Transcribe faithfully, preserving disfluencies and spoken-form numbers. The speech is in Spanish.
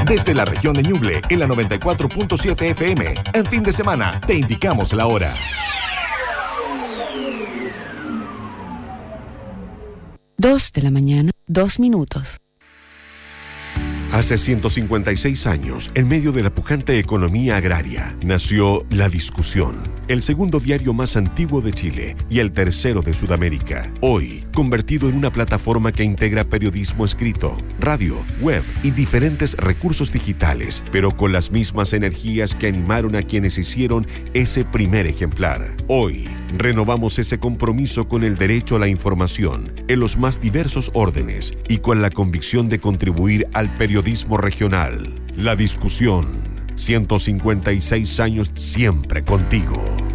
Desde la región de Ñuble, en la noventa y cuatro punto siete F M. En fin de semana, te indicamos la hora. Dos de la mañana, dos minutos. Hace ciento cincuenta y seis años, en medio de la pujante economía agraria, nació La Discusión, el segundo diario más antiguo de Chile y el tercero de Sudamérica. Hoy, convertido en una plataforma que integra periodismo escrito, radio, web y diferentes recursos digitales, pero con las mismas energías que animaron a quienes hicieron ese primer ejemplar. Hoy, renovamos ese compromiso con el derecho a la información en los más diversos órdenes y con la convicción de contribuir al periodismo regional. La Discusión. ciento cincuenta y seis años siempre contigo.